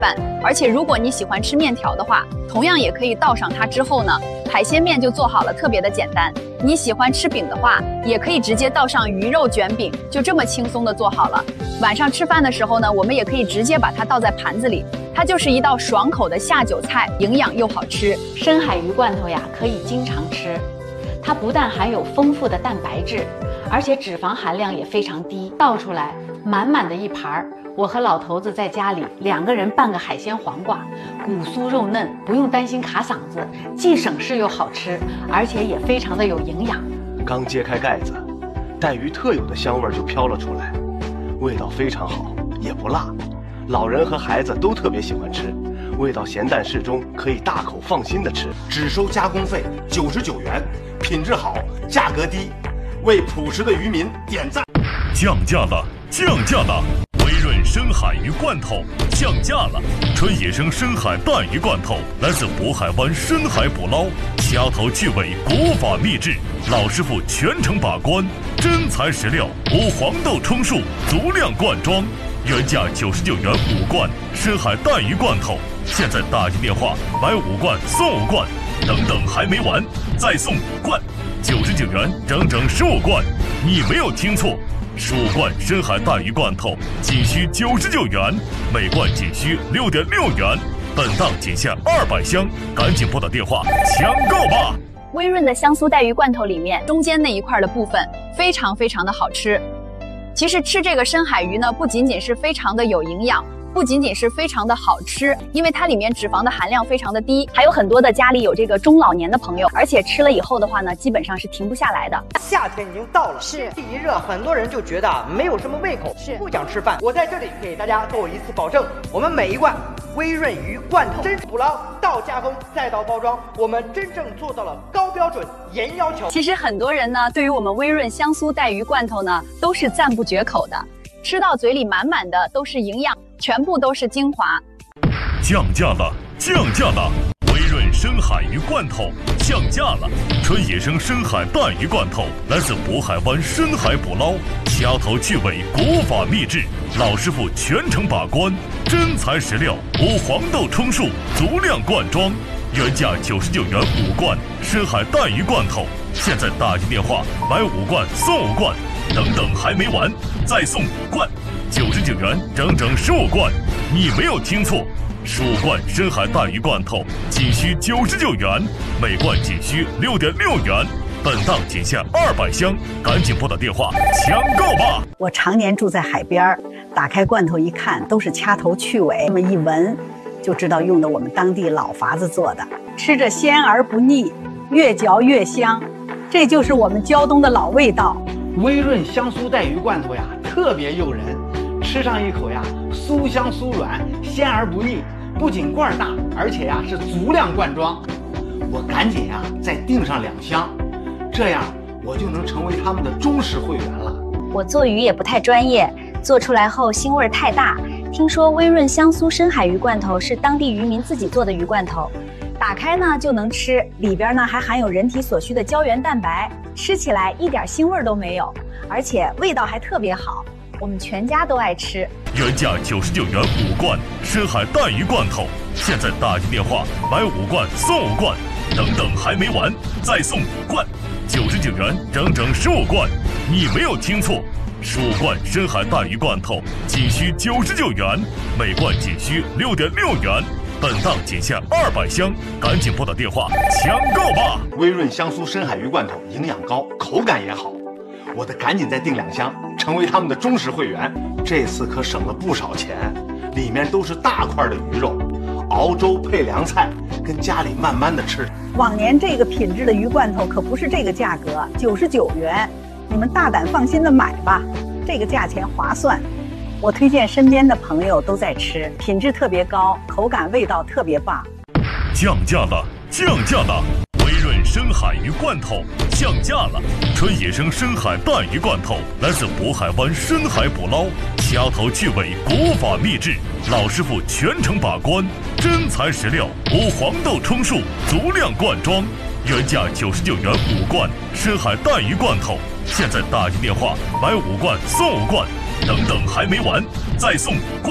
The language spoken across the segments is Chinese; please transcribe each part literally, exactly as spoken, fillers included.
饭。而且如果你喜欢吃面条的话，同样也可以倒上它之后呢，海鲜面就做好了，特别的简单。你喜欢吃饼的话，也可以直接倒上鱼肉卷饼，就这么轻松的做好了。晚上吃饭的时候呢，我们也可以直接把它倒在盘子里，它就是一道爽口的下酒菜，营养又好吃。 深海鱼罐头呀，可以经常吃。它不但含有丰富的蛋白质，而且脂肪含量也非常低。倒出来满满的一盘，我和老头子在家里两个人拌个海鲜黄瓜，骨酥肉嫩，不用担心卡嗓子，既省事又好吃，而且也非常的有营养。 刚揭开盖子，带鱼特有的香味就飘了出来，味道非常好，也不辣，老人和孩子都特别喜欢吃，味道咸淡适中，可以大口放心的吃。 只收加工费九十九元，品质好，价格低，为朴实的渔民点赞。 降价了，降价了！微润深海鱼罐头降价了，纯野生深海淡鱼罐头来自渤海湾深海捕捞，掐头去尾，国法秘制，老师傅全程把关，真材实料，无黄豆充数，足量灌装，原价九十九元五罐深海淡鱼罐头，现在打进电话买五罐送五罐，等等还没完，再送五罐，九十九元整整十五罐，你没有听错。十五罐深海淡鱼罐头仅需九十九元，每罐仅需六点六元，本档仅限二百箱，赶紧拨打电话抢购吧！ 微润的香酥带鱼罐头里面中间那一块的部分非常非常的好吃。其实吃这个深海鱼呢，不仅仅是非常的有营养，不仅仅是非常的好吃，因为它里面脂肪的含量非常的低，还有很多的家里有这个中老年的朋友，而且吃了以后的话呢，基本上是停不下来的。 夏天已经到了， 是天气一热，很多人就觉得没有什么胃口，是不想吃饭。我在这里给大家做一次保证，我们每一罐微润鱼罐头真捕捞到加工再到包装，我们真正做到了高标准严要求。 其实很多人呢，对于我们微润香酥带鱼罐头呢，都是赞不绝口的，吃到嘴里满满的都是营养，全部都是精华。 降价了，降价了！微润深海鱼罐头降价了，纯野生深海淡鱼罐头来自渤海湾深海捕捞，掐头去尾，国法秘制，老师傅全程把关，真材实料，无黄豆充数，足量灌装，原价九十九元五罐深海淡鱼罐头，现在打进电话买五罐送五罐，等等还没完，再送五罐，九十九元整整十五罐，你没有听错，十五罐深海淡鱼罐头仅需九十九元，每罐仅需六点六元，本档仅限二百箱，赶紧拨打电话抢购吧！ 我常年住在海边，打开罐头一看，都是掐头去尾，那么一闻就知道用的我们当地老法子做的，吃着鲜而不腻，越嚼越香，这就是我们胶东的老味道。 微润香酥带鱼罐头呀，特别诱人，吃上一口呀，酥香酥软，鲜而不腻，不仅罐大，而且呀是足量灌装。我赶紧呀再订上两箱，这样我就能成为他们的忠实会员了。 我做鱼也不太专业，做出来后腥味太大。听说微润香酥深海鱼罐头是当地渔民自己做的鱼罐头，打开呢就能吃，里边呢还含有人体所需的胶原蛋白，吃起来一点腥味都没有，而且味道还特别好，我们全家都爱吃。 原价九十九元五罐深海淡鱼罐头，现在打进电话买五罐送五罐，等等还没完，再送五罐，九十九元整整十五罐，你没有听错，十五罐深海淡鱼罐头仅需九十九元，每罐仅需六点六元，本档仅限二百箱，赶紧拨打电话抢购吧！ 微润香酥深海鱼罐头营养高，口感也好，我得赶紧再订两箱，成为他们的忠实会员。这次可省了不少钱，里面都是大块的鱼肉，熬粥配凉菜，跟家里慢慢的吃。 往年这个品质的鱼罐头可不是这个价格，九十九元，你们大胆放心的买吧，这个价钱划算。我推荐身边的朋友都在吃，品质特别高，口感味道特别棒。 降价了，降价了！微润深海鱼罐头降价了，纯野生深海淡鱼罐头来自渤海湾深海捕捞，掐头去尾，国法秘制，老师傅全程把关，真材实料，无黄豆充数，足量灌装，原价九十九元五罐深海淡鱼罐头，现在打进电话买五罐送五罐，等等还没完，再送五罐，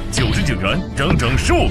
九十九元，整整十五。